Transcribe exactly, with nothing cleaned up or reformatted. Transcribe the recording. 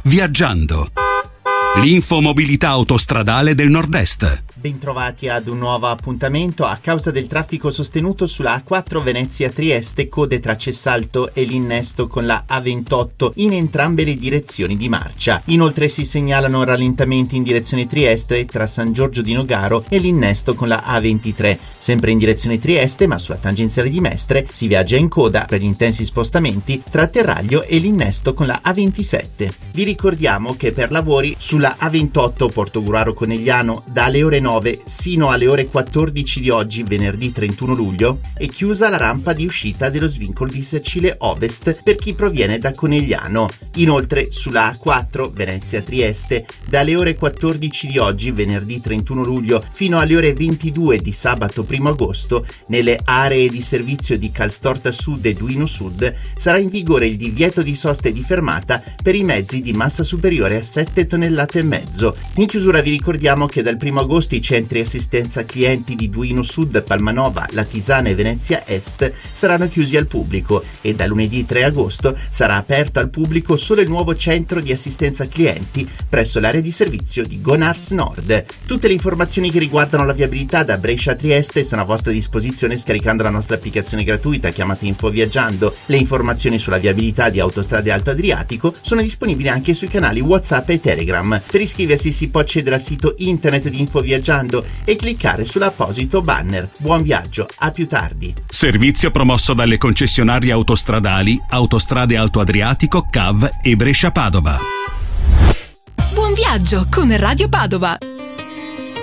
Viaggiando. L'infomobilità autostradale del Nord-Est. Bentrovati ad un nuovo appuntamento. A causa del traffico sostenuto sulla A quattro Venezia-Trieste, code tra Cessalto e l'innesto con la A ventotto in entrambe le direzioni di marcia. Inoltre si segnalano rallentamenti in direzione Trieste tra San Giorgio di Nogaro e l'innesto con la A ventitré. Sempre in direzione Trieste, ma sulla tangenziale di Mestre, si viaggia in coda per gli intensi spostamenti tra Terraglio e l'innesto con la A ventisette. Vi ricordiamo che per lavori sulla A ventotto Portogruaro Conegliano dalle ore nove sino alle ore quattordici di oggi, venerdì trentuno luglio, è chiusa la rampa di uscita dello svincolo di Sacile Ovest per chi proviene da Conegliano. Inoltre sulla A quattro Venezia-Trieste dalle ore quattordici di oggi, venerdì trentuno luglio, fino alle ore ventidue di sabato primo agosto, nelle aree di servizio di Calstorta Sud e Duino Sud sarà in vigore il divieto di sosta e di fermata per i mezzi di massa superiore a sette tonnellate e mezzo. In chiusura vi ricordiamo che dal primo agosto i centri assistenza clienti di Duino Sud, Palmanova, Latisana e Venezia Est saranno chiusi al pubblico e da lunedì tre agosto sarà aperto al pubblico solo il nuovo centro di assistenza clienti presso l'area di servizio di Gonars Nord. Tutte le informazioni che riguardano la viabilità da Brescia a Trieste sono a vostra disposizione scaricando la nostra applicazione gratuita chiamata Info Viaggiando. Le informazioni sulla viabilità di Autostrade Alto Adriatico sono disponibili anche sui canali WhatsApp e Telegram. Per iscriversi si può accedere al sito internet di Info Viaggiando e cliccare sull'apposito banner. Buon viaggio, a più tardi. Servizio promosso dalle concessionarie autostradali Autostrade Alto Adriatico, C A V e Brescia Padova. Buon viaggio con Radio Padova.